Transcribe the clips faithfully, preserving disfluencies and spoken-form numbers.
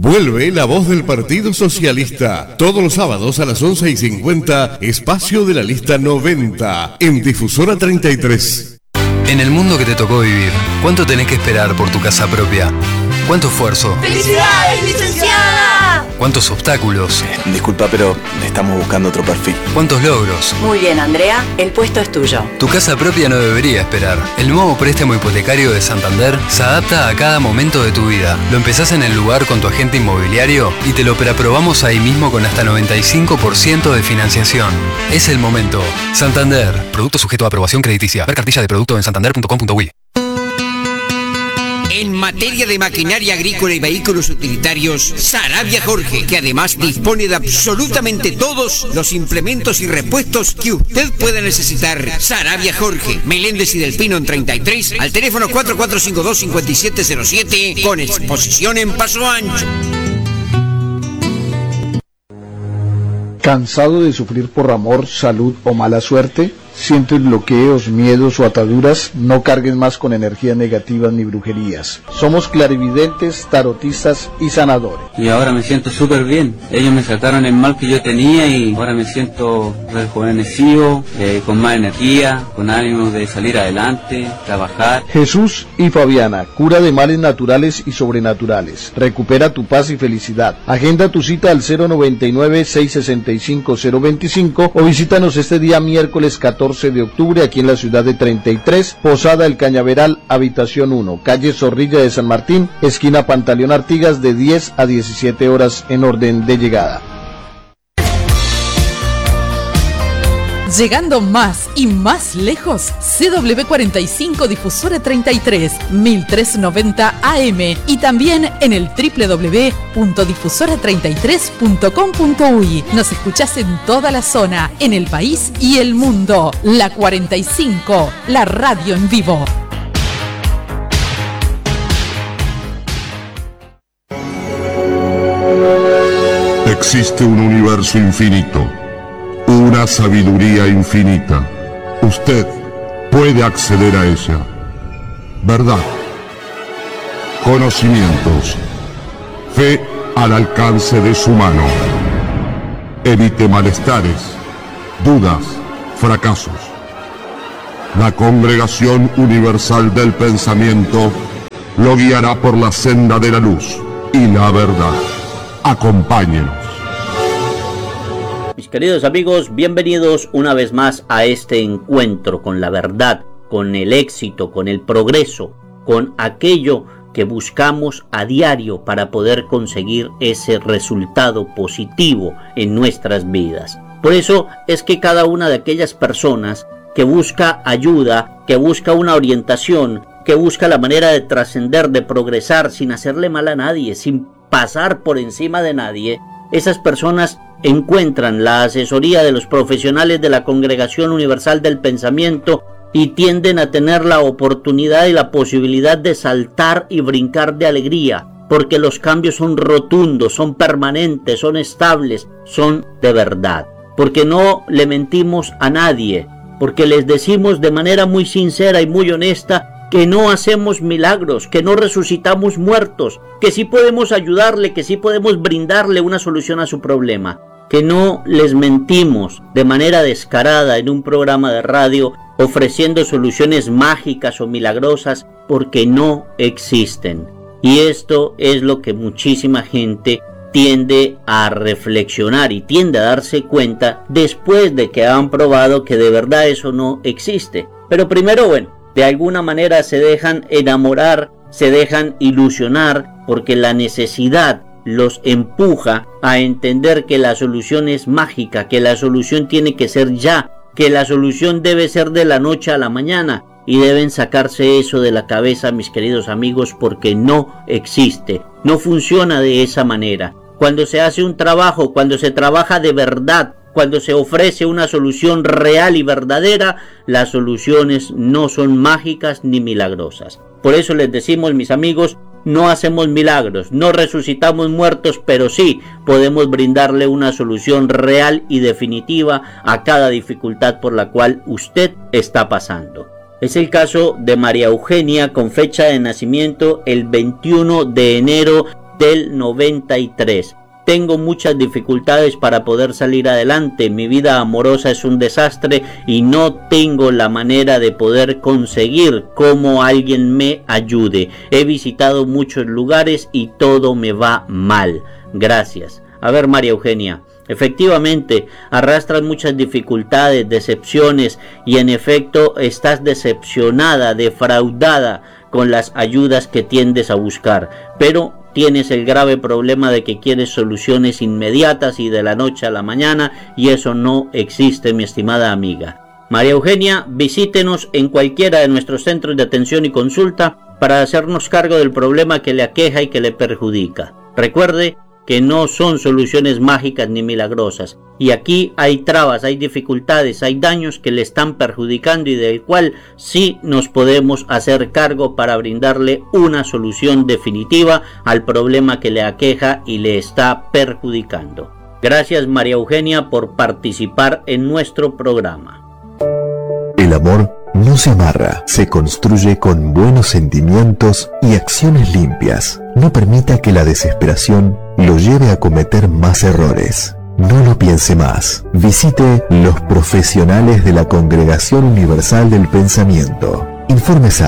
Vuelve la voz del Partido Socialista. Todos los sábados a las once y cincuenta, espacio de la lista noventa, en Difusora treinta y tres. En el mundo que te tocó vivir, ¿cuánto tenés que esperar por tu casa propia? ¿Cuánto esfuerzo? ¡Felicidades, licenciada! ¿Cuántos obstáculos? Eh, disculpa, pero estamos buscando otro perfil. ¿Cuántos logros? Muy bien, Andrea, el puesto es tuyo. Tu casa propia no debería esperar. El nuevo préstamo hipotecario de Santander se adapta a cada momento de tu vida. Lo empezás en el lugar con tu agente inmobiliario y te lo preaprobamos ahí mismo con hasta noventa y cinco por ciento de financiación. Es el momento. Santander. Producto sujeto a aprobación crediticia. Ver cartilla de producto en santander punto com punto uy. En materia de maquinaria agrícola y vehículos utilitarios, Sarabia Jorge, que además dispone de absolutamente todos los implementos y repuestos que usted pueda necesitar. Sarabia Jorge, Meléndez y Del Pino en treinta y tres, al teléfono cuatro cuatro cinco dos, cinco siete cero siete, con exposición en Paso Ancho. ¿Cansado de sufrir por amor, salud o mala suerte? ¿Sientes bloqueos, miedos o ataduras? No cargues más con energías negativas ni brujerías. Somos clarividentes, tarotistas y sanadores. Y ahora me siento súper bien. Ellos me sacaron el mal que yo tenía y ahora me siento rejuvenecido, eh, con más energía, con ánimo de salir adelante, trabajar. Jesús y Fabiana, cura de males naturales y sobrenaturales. Recupera tu paz y felicidad. Agenda tu cita al cero noventa y nueve, seiscientos sesenta y cinco, cero veinticinco o visítanos este día miércoles catorce de octubre aquí en la ciudad de treinta y tres, Posada El Cañaveral, habitación uno, calle Zorrilla de San Martín, esquina Pantaleón Artigas, de diez a diecisiete horas en orden de llegada. Llegando más y más lejos, C W cuarenta y cinco Difusora treinta y tres, mil trescientos noventa A M y también en el doble u doble u doble u punto difusora treinta y tres punto com punto uy. Nos escuchás en toda la zona, en el país y el mundo. La cuarenta y cinco, la radio en vivo. Existe un universo infinito, una sabiduría infinita. Usted puede acceder a ella. Verdad, conocimientos, fe al alcance de su mano. Evite malestares, dudas, fracasos. La Congregación Universal del Pensamiento lo guiará por la senda de la luz y la verdad. Acompáñenos. Mis queridos amigos, bienvenidos una vez más a este encuentro con la verdad, con el éxito, con el progreso, con aquello que buscamos a diario para poder conseguir ese resultado positivo en nuestras vidas. Por eso es que cada una de aquellas personas que busca ayuda, que busca una orientación, que busca la manera de trascender, de progresar sin hacerle mal a nadie, sin pasar por encima de nadie, esas personas encuentran la asesoría de los profesionales de la Congregación Universal del Pensamiento y tienden a tener la oportunidad y la posibilidad de saltar y brincar de alegría, porque los cambios son rotundos, son permanentes, son estables, son de verdad, porque no le mentimos a nadie, porque les decimos de manera muy sincera y muy honesta que no hacemos milagros, que no resucitamos muertos, que sí podemos ayudarle, que sí podemos brindarle una solución a su problema, que no les mentimos de manera descarada en un programa de radio ofreciendo soluciones mágicas o milagrosas, porque no existen. Y esto es lo que muchísima gente tiende a reflexionar y tiende a darse cuenta después de que han probado que de verdad eso no existe. Pero primero, bueno, de alguna manera se dejan enamorar, se dejan ilusionar, porque la necesidad los empuja a entender que la solución es mágica, que la solución tiene que ser ya, que la solución debe ser de la noche a la mañana, y deben sacarse eso de la cabeza, mis queridos amigos, porque no existe, no funciona de esa manera. Cuando se hace un trabajo, cuando se trabaja de verdad, cuando se ofrece una solución real y verdadera, las soluciones no son mágicas ni milagrosas. Por eso les decimos, mis amigos, no hacemos milagros, no resucitamos muertos, pero sí podemos brindarle una solución real y definitiva a cada dificultad por la cual usted está pasando. Es el caso de María Eugenia, con fecha de nacimiento el veintiuno de enero del noventa y tres. Tengo muchas dificultades para poder salir adelante, mi vida amorosa es un desastre y no tengo la manera de poder conseguir cómo alguien me ayude. He visitado muchos lugares y todo me va mal. Gracias. A ver, María Eugenia, efectivamente arrastras muchas dificultades, decepciones y en efecto estás decepcionada, defraudada con las ayudas que tiendes a buscar, pero tienes el grave problema de que quieres soluciones inmediatas y de la noche a la mañana, y eso no existe, mi estimada amiga. María Eugenia, visítenos en cualquiera de nuestros centros de atención y consulta para hacernos cargo del problema que le aqueja y que le perjudica. Recuerde que no son soluciones mágicas ni milagrosas, y aquí hay trabas, hay dificultades, hay daños que le están perjudicando y del cual sí nos podemos hacer cargo para brindarle una solución definitiva al problema que le aqueja y le está perjudicando. Gracias, María Eugenia, por participar en nuestro programa. El amor no se amarra, se construye con buenos sentimientos y acciones limpias. No permita que la desesperación lo lleve a cometer más errores. No lo piense más. Visite los profesionales de la Congregación Universal del Pensamiento. Informes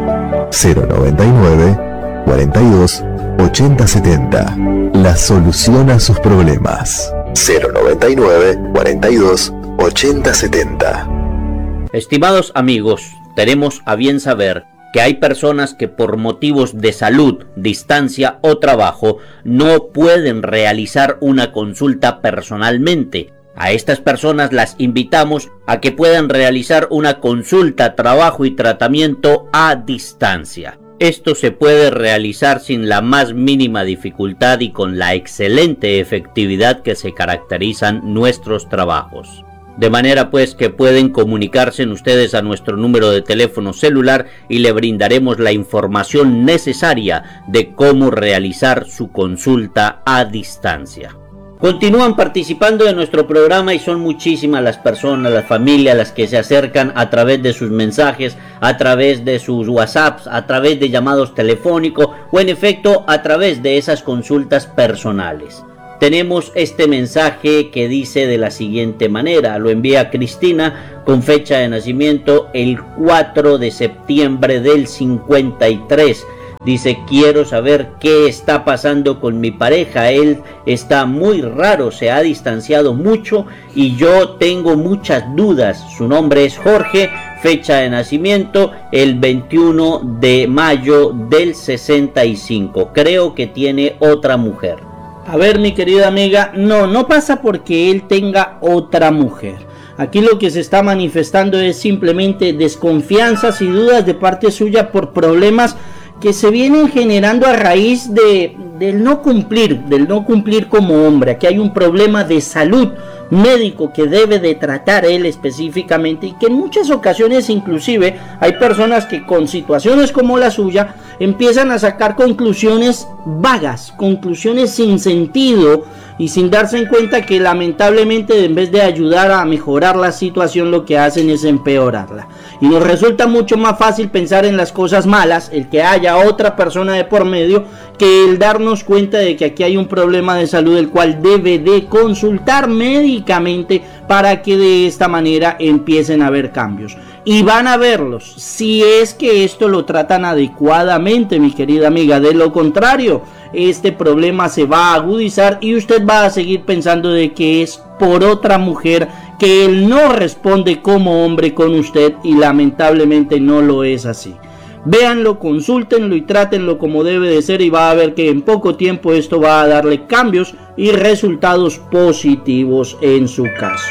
al cero noventa y nueve, cuarenta y dos, ochenta setenta. La solución a sus problemas. cero noventa y nueve, cuarenta y dos, ochenta setenta. Estimados amigos, tenemos a bien saber que hay personas que por motivos de salud, distancia o trabajo no pueden realizar una consulta personalmente. A estas personas las invitamos a que puedan realizar una consulta, trabajo y tratamiento a distancia. Esto se puede realizar sin la más mínima dificultad y con la excelente efectividad que se caracterizan nuestros trabajos. De manera pues que pueden comunicarse ustedes a nuestro número de teléfono celular y le brindaremos la información necesaria de cómo realizar su consulta a distancia. Continúan participando de nuestro programa y son muchísimas las personas, las familias, las que se acercan a través de sus mensajes, a través de sus WhatsApps, a través de llamados telefónicos o en efecto a través de esas consultas personales. Tenemos este mensaje que dice de la siguiente manera, lo envía Cristina con fecha de nacimiento el cuatro de septiembre del cincuenta y tres. Dice, quiero saber qué está pasando con mi pareja, él está muy raro, se ha distanciado mucho y yo tengo muchas dudas. Su nombre es Jorge, fecha de nacimiento el veintiuno de mayo del sesenta y cinco. Creo que tiene otra mujer. A ver, mi querida amiga, no, no pasa porque él tenga otra mujer. Aquí lo que se está manifestando es simplemente desconfianzas y dudas de parte suya por problemas que se vienen generando a raíz de, del no cumplir, del no cumplir como hombre. Aquí hay un problema de salud médico que debe de tratar él específicamente y que en muchas ocasiones inclusive hay personas que con situaciones como la suya empiezan a sacar conclusiones vagas, conclusiones sin sentido y sin darse en cuenta que lamentablemente en vez de ayudar a mejorar la situación lo que hacen es empeorarla. Y nos resulta mucho más fácil pensar en las cosas malas, el que haya otra persona de por medio, que el darnos cuenta de que aquí hay un problema de salud el cual debe de consultar médicamente para que de esta manera empiecen a haber cambios. Y van a verlos si es que esto lo tratan adecuadamente, mi querida amiga. De lo contrario, este problema se va a agudizar y usted va a seguir pensando de que es por otra mujer, que él no responde como hombre con usted y lamentablemente no lo es así. Véanlo, consúltenlo y trátenlo como debe de ser y va a ver que en poco tiempo esto va a darle cambios y resultados positivos en su caso.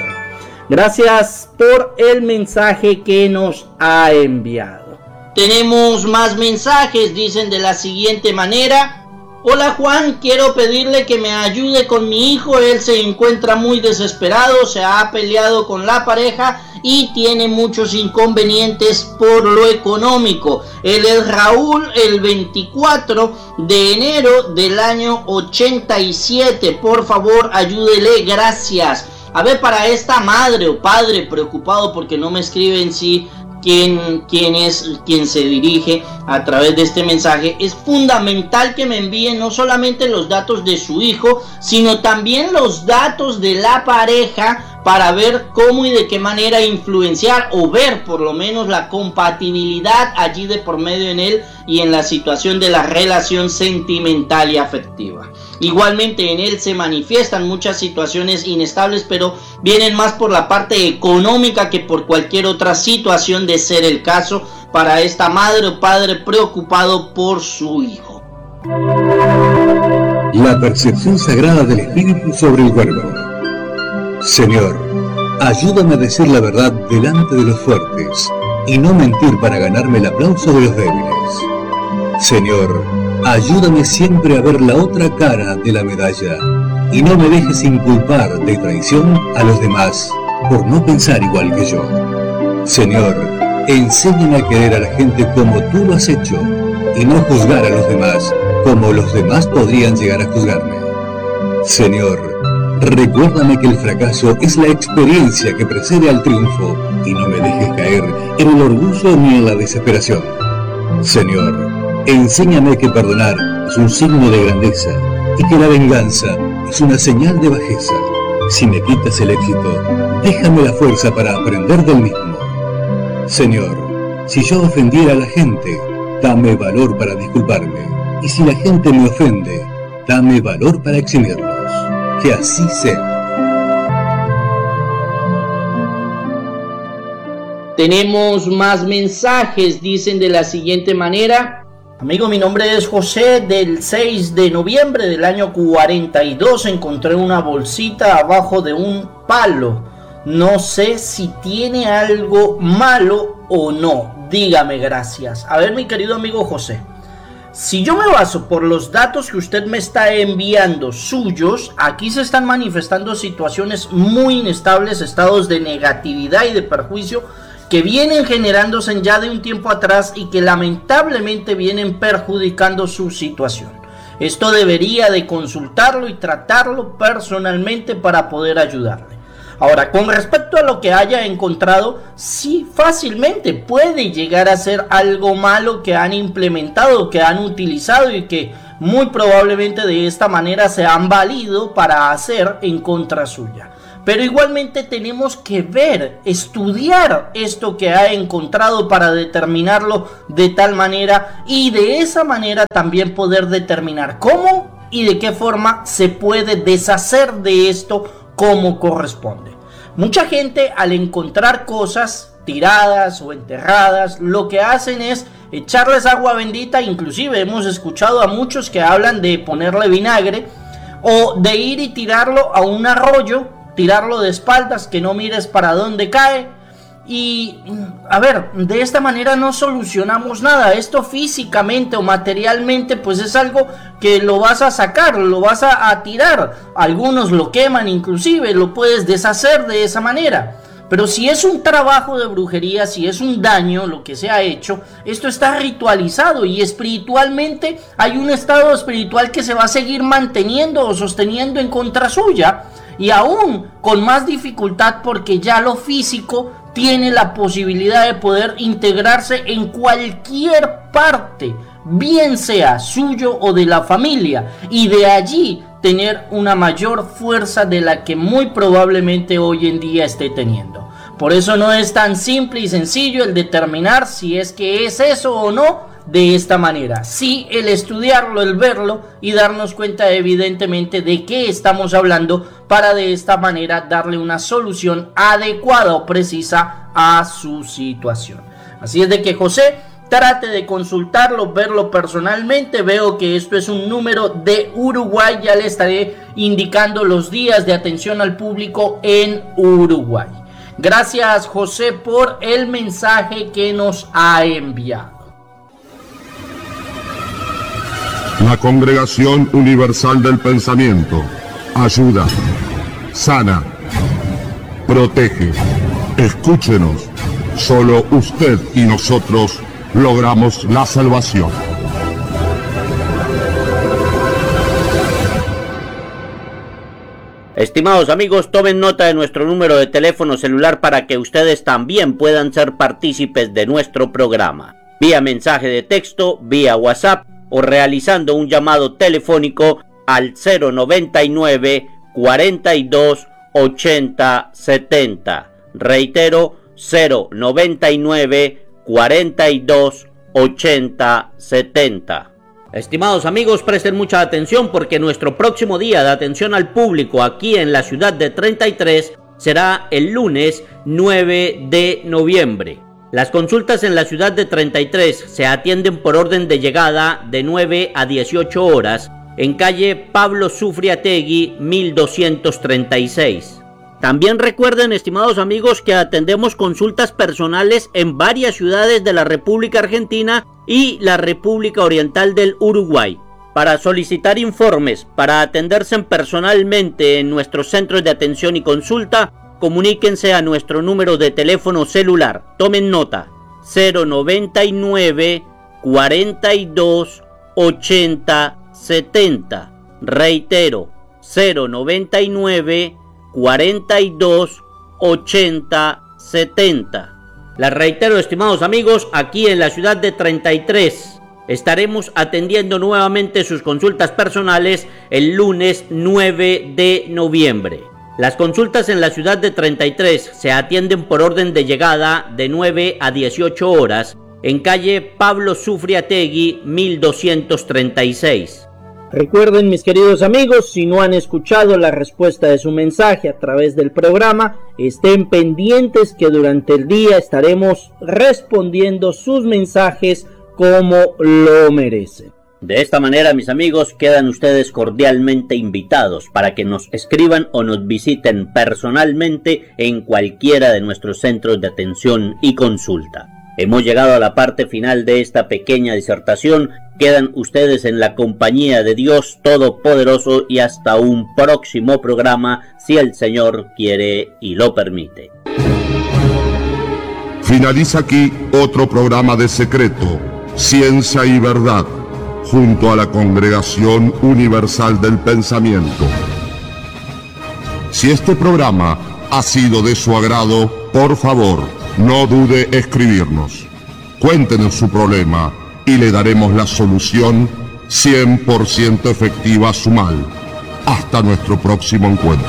Gracias por el mensaje que nos ha enviado. Tenemos más mensajes, dicen de la siguiente manera. Hola Juan, quiero pedirle que me ayude con mi hijo, él se encuentra muy desesperado, se ha peleado con la pareja y tiene muchos inconvenientes por lo económico. Él es Raúl, el veinticuatro de enero del año ochenta y siete, por favor ayúdele, gracias. A ver, para esta madre o padre preocupado porque no me escriben si quién, quién es quien se dirige a través de este mensaje, es fundamental que me envíen no solamente los datos de su hijo, sino también los datos de la pareja, para ver cómo y de qué manera influenciar o ver por lo menos la compatibilidad allí de por medio en él y en la situación de la relación sentimental y afectiva. Igualmente en él se manifiestan muchas situaciones inestables, pero vienen más por la parte económica que por cualquier otra situación, de ser el caso para esta madre o padre preocupado por su hijo. La percepción sagrada del espíritu sobre el cuerpo. Señor, ayúdame a decir la verdad delante de los fuertes y no mentir para ganarme el aplauso de los débiles. Señor, ayúdame siempre a ver la otra cara de la medalla y no me dejes inculpar de traición a los demás por no pensar igual que yo. Señor, enséñame a querer a la gente como tú lo has hecho y no juzgar a los demás como los demás podrían llegar a juzgarme. Señor, recuérdame que el fracaso es la experiencia que precede al triunfo y no me dejes caer en el orgullo ni en la desesperación. Señor, enséñame que perdonar es un signo de grandeza y que la venganza es una señal de bajeza. Si me quitas el éxito, déjame la fuerza para aprender del mismo. Señor, si yo ofendiera a la gente, dame valor para disculparme. Y si la gente me ofende, dame valor para eximirlos. Que así sea. Tenemos más mensajes, dicen de la siguiente manera: amigo, mi nombre es José. Del seis de noviembre del año cuarenta y dos encontré una bolsita abajo de un palo. No sé si tiene algo malo o no. Dígame, gracias. A ver, mi querido amigo José, si yo me baso por los datos que usted me está enviando suyos, aquí se están manifestando situaciones muy inestables, estados de negatividad y de perjuicio que vienen generándose ya de un tiempo atrás y que lamentablemente vienen perjudicando su situación. Esto debería de consultarlo y tratarlo personalmente para poder ayudarle. Ahora, con respecto a lo que haya encontrado, sí, fácilmente puede llegar a ser algo malo que han implementado, que han utilizado y que muy probablemente de esta manera se han valido para hacer en contra suya. Pero igualmente tenemos que ver, estudiar esto que ha encontrado para determinarlo de tal manera y de esa manera también poder determinar cómo y de qué forma se puede deshacer de esto como corresponde. Mucha gente, al encontrar cosas tiradas o enterradas, lo que hacen es echarles agua bendita. Inclusive hemos escuchado a muchos que hablan de ponerle vinagre o de ir y tirarlo a un arroyo, tirarlo de espaldas, que no mires para dónde cae. Y a ver, de esta manera no solucionamos nada. Esto físicamente o materialmente pues es algo que lo vas a sacar, lo vas a, a tirar. Algunos lo queman, inclusive lo puedes deshacer de esa manera. Pero si es un trabajo de brujería, si es un daño lo que se ha hecho, esto está ritualizado y espiritualmente hay un estado espiritual que se va a seguir manteniendo o sosteniendo en contra suya, y aún con más dificultad porque ya lo físico tiene la posibilidad de poder integrarse en cualquier parte, bien sea suyo o de la familia, y de allí tener una mayor fuerza de la que muy probablemente hoy en día esté teniendo. Por eso no es tan simple y sencillo el determinar si es que es eso o no de esta manera. Sí, el estudiarlo, el verlo y darnos cuenta evidentemente de qué estamos hablando para de esta manera darle una solución adecuada o precisa a su situación. Así es de que José, trate de consultarlo, verlo personalmente. Veo que esto es un número de Uruguay, ya le estaré indicando los días de atención al público en Uruguay. Gracias, José, por el mensaje que nos ha enviado. La Congregación Universal del Pensamiento ayuda, sana, protege. Escúchenos, solo usted y nosotros logramos la salvación. Estimados amigos, tomen nota de nuestro número de teléfono celular para que ustedes también puedan ser partícipes de nuestro programa. Vía mensaje de texto, vía WhatsApp o realizando un llamado telefónico al cero noventa y nueve, cuarenta y dos, ochenta, setenta. Reitero, cero noventa y nueve, cuarenta y dos, ochenta, setenta. Estimados amigos, presten mucha atención porque nuestro próximo día de atención al público aquí en la ciudad de treinta y tres será el lunes nueve de noviembre. Las consultas en la ciudad de treinta y tres se atienden por orden de llegada de nueve a dieciocho horas en calle Pablo Sufriategui mil doscientos treinta y seis. También recuerden, estimados amigos, que atendemos consultas personales en varias ciudades de la República Argentina y la República Oriental del Uruguay. Para solicitar informes, para atenderse personalmente en nuestros centros de atención y consulta, comuníquense a nuestro número de teléfono celular. Tomen nota: cero noventa y nueve, cuarenta y dos, ochenta, setenta. Reitero, cero noventa y nueve, cuarenta y dos, ochenta, setenta. Les reitero, estimados amigos, aquí en la ciudad de treinta y tres estaremos atendiendo nuevamente sus consultas personales el lunes nueve de noviembre. Las consultas en la ciudad de treinta y tres se atienden por orden de llegada de nueve a dieciocho horas en calle Pablo Sufriategui mil doscientos treinta y seis. Recuerden, mis queridos amigos, si no han escuchado la respuesta de su mensaje a través del programa, estén pendientes que durante el día estaremos respondiendo sus mensajes como lo merecen. De esta manera, mis amigos, quedan ustedes cordialmente invitados para que nos escriban o nos visiten personalmente en cualquiera de nuestros centros de atención y consulta. Hemos llegado a la parte final de esta pequeña disertación. Quedan ustedes en la compañía de Dios Todopoderoso y hasta un próximo programa, si el Señor quiere y lo permite. Finaliza aquí otro programa de Secreto, Ciencia y Verdad, junto a la Congregación Universal del Pensamiento. Si este programa ha sido de su agrado, por favor, no dude escribirnos. Cuéntenos su problema y le daremos la solución cien por ciento efectiva a su mal. Hasta nuestro próximo encuentro.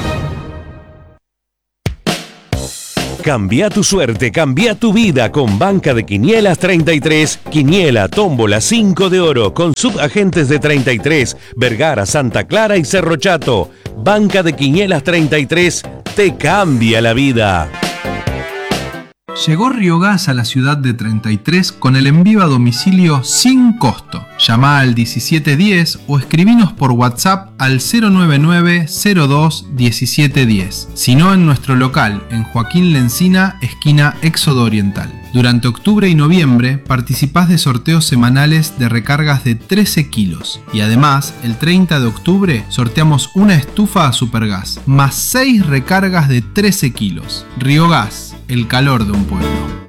Cambia tu suerte, cambia tu vida con Banca de Quinielas treinta y tres, Quiniela, Tómbola, cinco de oro, con subagentes de treinta y tres, Vergara, Santa Clara y Cerro Chato. Banca de Quinielas treinta y tres te cambia la vida. Llegó Riogas a la ciudad de treinta y tres con el envío a domicilio sin costo. Llama al diecisiete diez o escribinos por WhatsApp al cero nueve nueve, cero dos, diecisiete diez. Si no, en nuestro local, en Joaquín Lencina, esquina Éxodo Oriental. Durante octubre y noviembre participás de sorteos semanales de recargas de trece kilos. Y además, el treinta de octubre sorteamos una estufa a Supergas, más seis recargas de trece kilos. Riogas, el calor de un pueblo.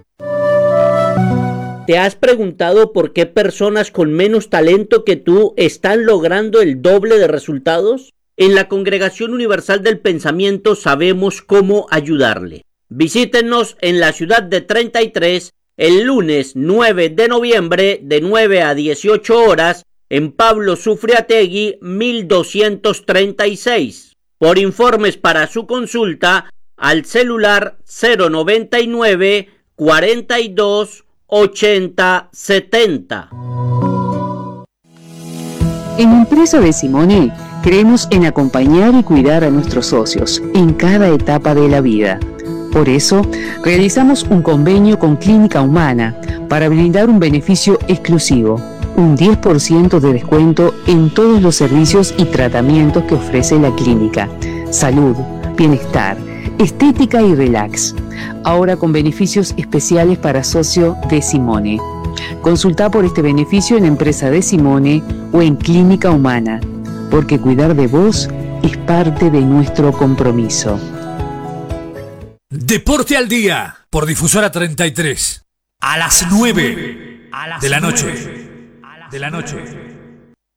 ¿Te has preguntado por qué personas con menos talento que tú están logrando el doble de resultados? En la Congregación Universal del Pensamiento sabemos cómo ayudarle. Visítenos en la ciudad de treinta y tres el lunes nueve de noviembre de nueve a dieciocho horas en Pablo Sufriategui mil doscientos treinta y seis. Por informes para su consulta al celular cero noventa y nueve, cuarenta y dos, ochenta, setenta. En Impreso de Simone creemos en acompañar y cuidar a nuestros socios en cada etapa de la vida. Por eso, realizamos un convenio con Clínica Humana para brindar un beneficio exclusivo, un diez por ciento de descuento en todos los servicios y tratamientos que ofrece la clínica. Salud, bienestar, estética y relax. Ahora con beneficios especiales para socio de Simone. Consulta por este beneficio en Empresa de Simone o en Clínica Humana, porque cuidar de vos es parte de nuestro compromiso. Deporte al día por Difusora treinta y tres a las nueve de la noche. De la noche.